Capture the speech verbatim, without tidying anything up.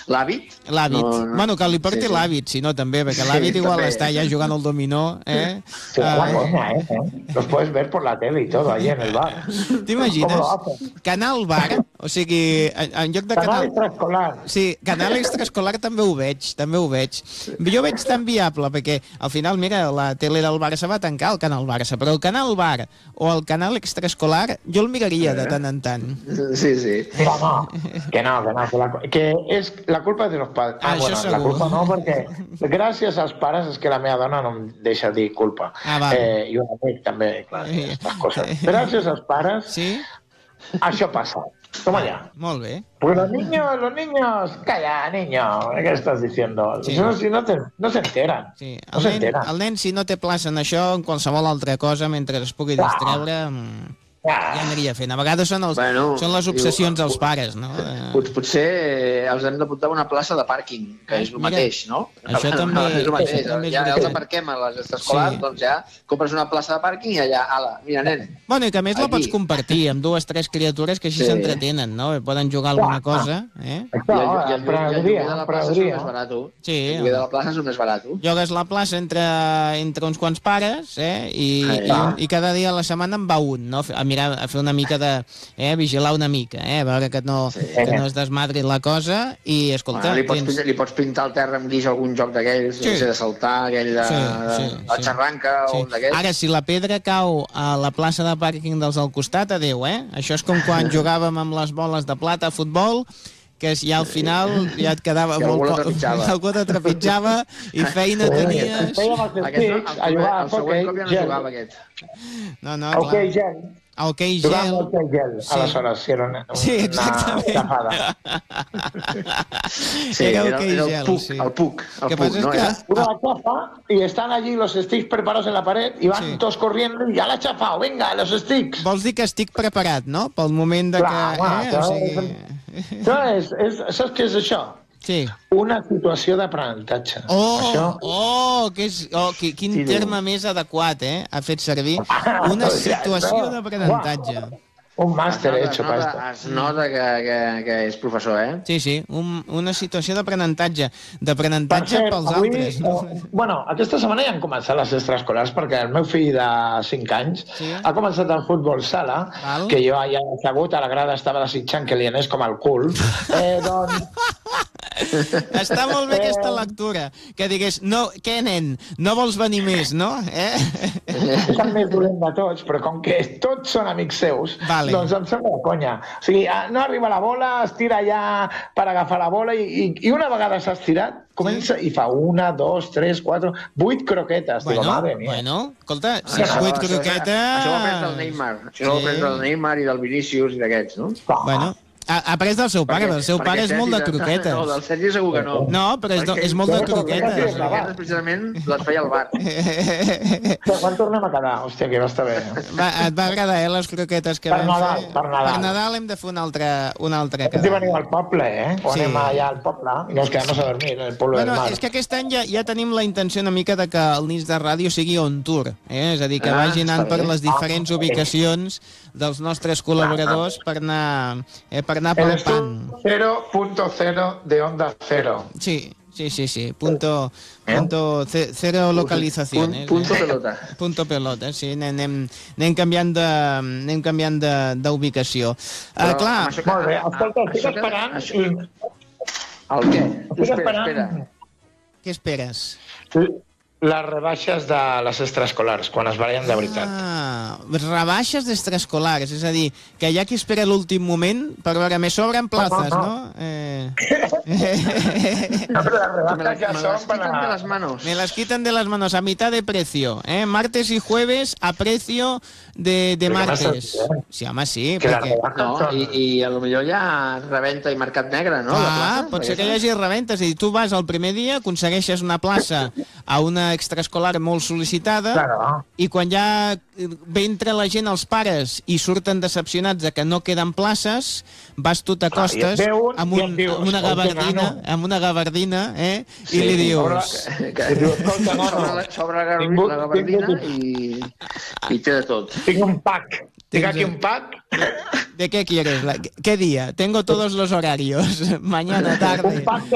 l'hàbit. L'hàbit. No, no. Bueno, que li porti sí, sí. l'hàbit, si no també, perquè sí, l'hàbit igual també. Està ja jugant al dominó, eh? Sí, uh, la coña, eh? Los puedes ver por la tele y todo, ahí en el bar. T'imagines? Canal bar, o sigui, en, en lloc de canal... canal... extraescolar. Sí, canal extraescolar també ho veig, també ho veig. Jo veig tan viable, perquè al final, mira, la tele del Barça va tancar el canal Barça, però el canal bar o el canal extraescolar jo el miraria de tant en tant. Sí, sí. Mira, no, que no, que no, que, la, que és la culpa de los padres. Ah, ah bueno, segur. La culpa no, perquè gràcies als pares és que la meva dona no em deixa dir culpa. Ah, vale. eh, I un amic també, clar, aquestes coses. Gràcies als pares, sí? Això passa. Toma ya. Molt bé. Porque los niños, los niños, calla, niño, ¿qué estás diciendo? Sí. Eso, si no, te, no se enteran. Sí. No el, se nen, enteran. El nen, si no té plaça en això, en qualsevol altra cosa, mentre es pugui Clar. distreure... Ja aniria fent. A vegades són, els, bueno, són les obsessions dels pares, no? Pot, potser els hem d'apuntar a una plaça de pàrquing, que és el Mira, mateix, no? Això també, és el mateix. això també és ja veritat. els aparquem a les extraescolars, sí. Doncs ja compres una plaça de pàrquing i allà, ala, mira, nen. Bueno, i que a més aquí. La pots compartir amb dues, tres criatures que així s'entretenen, sí. No? Poden jugar alguna cosa, eh? I el, i el, i el lloguer de la plaça és el més barat. Sí. El lloguer de la plaça és el més barat. Jogues la plaça entre, entre uns quants pares, eh? I, i, un, i cada dia a la setmana en va un, no? A mirar, a fer una mica de eh, vigilar una mica, eh, a veure que no, sí. que no es desmadri la cosa i, escolta... Bueno, li, pots, tens... li pots pintar al terra amb guix algun joc d'aquells, sí. No sé, de saltar, aquell de, sí, sí, sí, de xarranca sí. O un d'aquells. Ara, si la pedra cau a la plaça de pàrquing dels al costat, adéu, eh? Això és com quan jugàvem amb les boles de plata a futbol, que ja al final ja et quedava molt poc... Algú te trepitjava i feina tenies... Aquest, el, el següent cop ja no jugava aquest. No, no, clar. Okay, gel. Okay, gel. Jugàvem al okay, gel, sí. Aleshores, si era una, sí, exactament. Sí, era okay, okay, era el gel, puc, sí. El puc, el ¿Qué puc, pasa no es que... era? Una chafa y están allí los sticks preparados en la pared y van sí. Todos corriendo y ya la ha chafado, venga, los sticks. Vols dir que estic preparat, no? Pel moment de clar, que... Clar, eh? O sigui... Això és, és, saps què és això? Sí. Una situació d'aprenentatge. Oh, això... oh, que és, oh que, quin sí, terme més adequat, eh? Ha fet servir una situació d'aprenentatge. Un màster es nota, hecho es nota, para esto. Es nota que, que, que és professor, eh? Sí, sí, un, una situació d'aprenentatge. D'aprenentatge per pels avui, altres. No? Eh, bueno, aquesta setmana ja han començat les extraescolars perquè el meu fill de cinc anys sí. Ha començat el futbol sala, Val. Que jo ja assegut a la grada estava desitjant que li anés com el cul. Eh, doncs... Està molt bé aquesta lectura, que digués, no, què, nen, no vols venir més, no? Eh? És el més dolent de tots, però com que tots són amics seus, vale. Doncs em sembla de conya. O sigui, no arriba la bola, es tira ja per agafar la bola i, i, i una vegada s'ha estirat, comença sí. I fa una, dos, tres, quatre, vuit croquetes. Bueno, Digo, madre mía. Bueno, escolta, si ah, vuit això, croquetes... Això ho ha après del Neymar. Això sí. Ho ha après del Neymar i del Vinícius i d'aquests, no? Bueno... Ha après del seu pare, perquè, el seu pare és molt de croquetes. No, del Sergi segur que no. No, però és, de, és molt de croquetes. Les croquetes, precisament, les feia al bar. Quan tornem a quedar? Hòstia, que va estar bé. Va, et va agradar, eh, les croquetes que per vam Nadal, fer? Per Nadal. Per Nadal hem de fer una altra, una altra quedada. Hem de venir al poble, eh? O sí. Anem allà al poble i nos quedamos a dormir en el poble bueno, del mar. És que aquest any ja, ja tenim la intenció una mica de que el Nits de Ràdio sigui on tour, eh? És a dir, que ah, vagi anant per les diferents ah, ubicacions dels nostres col·laboradors per anar, eh, per anar pel pan. cero punto cero de Onda Cero. Sí, sí, sí, sí. Punto, punto ce, cero localizaciones. Punto eh? pelota. Punto pelota, sí. Anem, anem canviant de, anem canviant d'ubicació. Uh, clar. Que, molt bé. Escolta, estic esperant... Això... El què? Estic esperant... Espera. Què esperes? Les rebaixes de les extraescolars, quan es barallen de veritat. Ah, rebaixes d'extraescolars, és a dir, que hi ha qui espera l'últim moment per veure, me sobren plazas, no? no? no? Eh... no, però les rebaixes ja són per a... de les manos. Me las quitan de las manos a mitad de precio, ¿eh? Martes y jueves a precio de, de martes. Sí, home, sí. Perquè... No, i, i a lo millor hi ha reventa i mercat negre, no? Ah, pot ser que hi hagi reventa, és a dir, tu vas el primer dia, aconsegueixes una plaça a una extraescolar molt sol·licitada, claro. I quan ja ve entre la gent els pares i surten decepcionats de que no queden places, vas tu t'acostes un, amb, un, dius, amb una gabardina, amb una gabardina, eh? Sí, i li dius... Que, que, sobre la, sobre la, tinc, la gabardina tinc, i, i té de tot. Tinc un pack. Tinc aquí un pack. ¿De qué quieres? ¿Qué día? Tengo todos los horarios. Mañana, tarde. Un pack